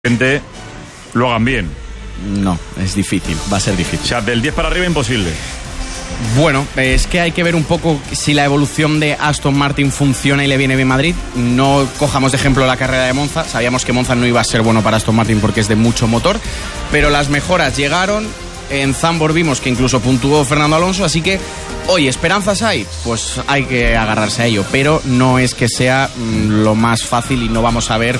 gente lo hagan bien. No, es difícil, va a ser difícil. O sea, del 10 para arriba imposible. Bueno, es que hay que ver un poco si la evolución de Aston Martin funciona y le viene bien Madrid. No cojamos de ejemplo la carrera de Monza. Sabíamos que Monza no iba a ser bueno para Aston Martin porque es de mucho motor, pero las mejoras llegaron. En Zandvoort vimos que incluso puntuó Fernando Alonso, así que, oye, ¿esperanzas hay? Pues hay que agarrarse a ello, pero no es que sea lo más fácil y no vamos a ver,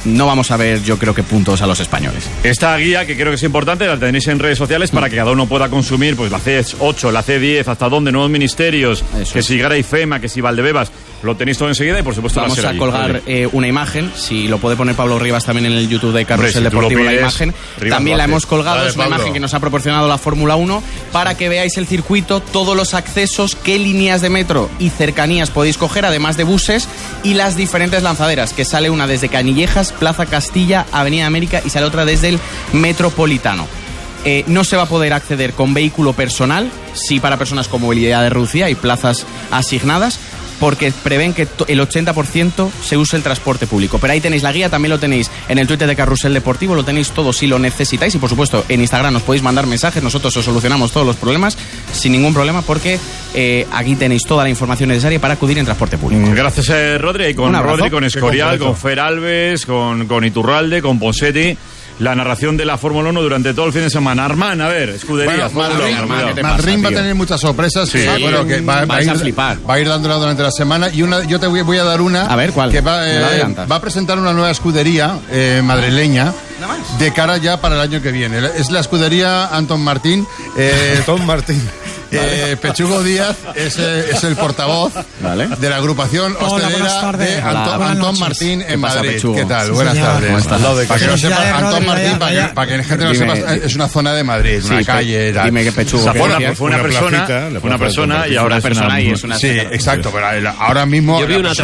yo creo que puntos a los españoles. Esta guía, que creo que es importante, la tenéis en redes sociales para que cada uno pueda consumir pues la C8, la C10, hasta dónde, nuevos ministerios, eso, que si Gara y FEMA, que si Valdebebas, lo tenéis todo enseguida y por supuesto vamos va a a colgar una imagen, si lo puede poner Pablo Rivas también en el YouTube de Carrusel Deportivo, la imagen. Rivas también la hemos colgado, es una imagen que nos ha proporcionado la Fórmula 1 para que veáis el circuito, todos los accesos, qué líneas de metro y cercanías podéis coger, además de buses, y las diferentes lanzaderas, que sale una desde Canillejas, Plaza Castilla, Avenida América, y sale otra desde el Metropolitano. No se va a poder acceder con vehículo personal, sí para personas con movilidad reducida y plazas asignadas, porque prevén que el 80% se use el transporte público. Pero ahí tenéis la guía, también lo tenéis en el Twitter de Carrusel Deportivo, lo tenéis todo si lo necesitáis, y por supuesto en Instagram nos podéis mandar mensajes, nosotros os solucionamos todos los problemas sin ningún problema, porque aquí tenéis toda la información necesaria para acudir en transporte público. Gracias, Rodri, y con Rodri, con Escorial, con Fer Alves, con Iturralde, con Ponseti. La narración de la Fórmula 1 durante todo el fin de semana. Armán, a ver, escuderías. Bueno, Madrid va a tener muchas sorpresas. Sí, bueno, que va a ir dándola durante la semana. Y yo te voy a dar una. A ver, ¿cuál? Que va a presentar una nueva escudería madrileña de cara ya para el año que viene. Es la escudería Aston Martin. Aston Martin. Pechugo Díaz es el portavoz de la agrupación hostelera de Aston Martin en Madrid. Pechugo? ¿Qué tal? Buenas tardes. Para que no sepas, Aston Martin, para que la gente no sepa, es una zona de Madrid, una calle. Dime qué Pechugo. Fue una persona y ahora es una... Sí, exacto, pero ahora mismo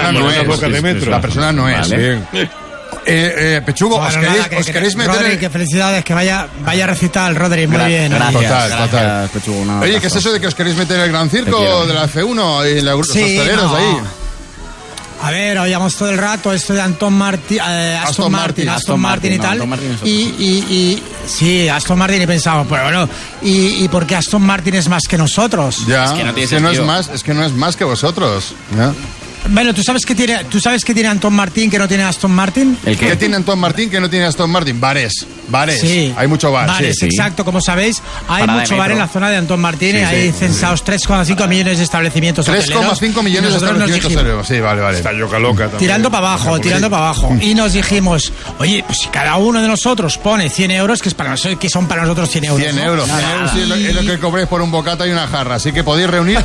la persona no es. Pechugo, bueno, ¿os queréis meter Rodri, qué felicidades, que vaya a recitar Rodri, muy bien. Total. Pechugo, oye, ¿qué es eso de que os queréis meter en el gran circo de la F1 y los hosteleros ahí? A ver, oíamos todo el rato esto de Aston Martin y tal. Sí, Aston Martin, y pensamos, pero bueno, ¿y por qué Aston Martin es más que nosotros? Ya, es que no es más que vosotros. ¿Ya? Bueno, ¿tú sabes qué tiene Aston Martin que no tiene Aston Martin? ¿Qué tiene Aston Martin que no tiene Aston Martin? Bares. Sí. Hay mucho bar. Bares, sí. Exacto. Como sabéis, hay mucho bar en la zona de Aston Martin. Hay censados 3,5 millones de establecimientos hoteleros. 3,5 millones de establecimientos hoteleros. Sí, vale. Está loca también. Tirando para abajo. Y nos dijimos, oye, pues si cada uno de nosotros pone 100 euros, que son para nosotros 100 euros. 100 euros. 100 euros es lo que cobréis por un bocata y una jarra. Así que podéis reunir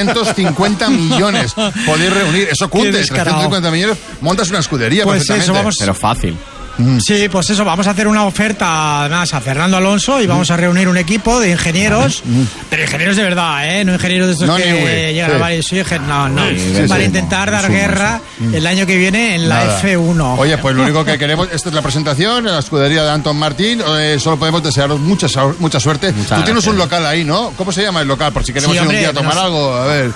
350 millones. Podéis reunir. Eso cunde, 350 millones, montas una escudería pues perfectamente. Pero fácil. Sí, pues eso, vamos a hacer una oferta además a Fernando Alonso y vamos a reunir un equipo de ingenieros, pero ingenieros de verdad, no ingenieros de estos que llegan a varios, para intentar dar guerra el año que viene en la F1. Oye, pues lo único que queremos, esta es la presentación en la escudería de Aston Martin, solo podemos desearos mucha suerte. Tú tienes un local ahí, ¿no? ¿Cómo se llama el local? Por si queremos ir un día a tomar algo, a ver.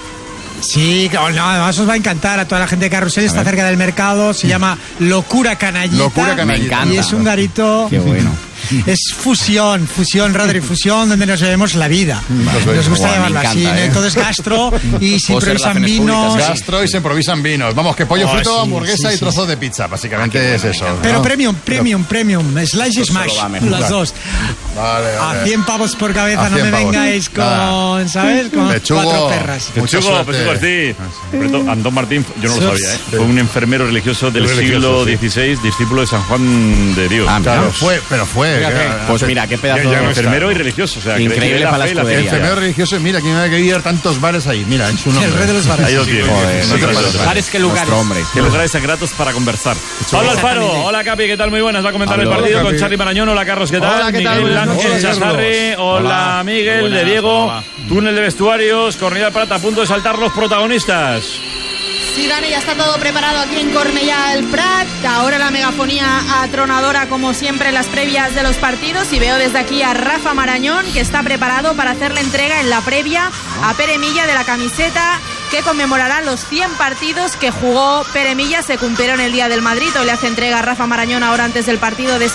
Sí, además os va a encantar a toda la gente de Carrusel, está cerca del mercado, se llama Locura Canallita. Me encanta. Y es un garito. Qué bueno. Es fusión, Rodri, fusión donde nos bebemos la vida. Nos gusta llamarlo así. Entonces gastro y se improvisan vinos. Gastro y se improvisan vinos. Vamos, que pollo frito, hamburguesa y trozo de pizza. Básicamente es eso. Pero premium. Slice y smash. Las dos. Vale. A 100 pavos por cabeza, no me vengáis con, ¿sabes? Con Pechugo, 4 perras. Pechugo, sí. Aston Martin, yo no lo sabía, Fue un enfermero religioso del siglo XVI, discípulo de San Juan de Dios. Claro, fue. Pues mira, qué pedazo de enfermero y religioso, o sea, increíble para la escudería. Enfermero religioso, mira, quién ha querido tantos bares ahí. Mira, es un hombre. El rey de los bares. Ahí lo tiene. Bares, qué lugares. Qué lugares secretos para conversar. Pablo Alfaro, hola Capi, ¿qué tal? Muy buenas. Va a comentar el partido con Charly Marañón. Hola Carlos, ¿qué tal? Hola, ¿qué tal? Miguel Ángel Chazarri, hola Miguel, de Diego. Túnel de vestuarios, Cornellà Prat, a punto de saltar los protagonistas. Sí, Dani, ya está todo preparado aquí en Cornellà del Prat. Ahora la megafonía atronadora, como siempre, en las previas de los partidos. Y veo desde aquí a Rafa Marañón, que está preparado para hacer la entrega en la previa a Pere Milla de la camiseta que conmemorará los 100 partidos que jugó Pere Milla. Se cumplieron el día del Madrid. Hoy le hace entrega a Rafa Marañón ahora antes del partido de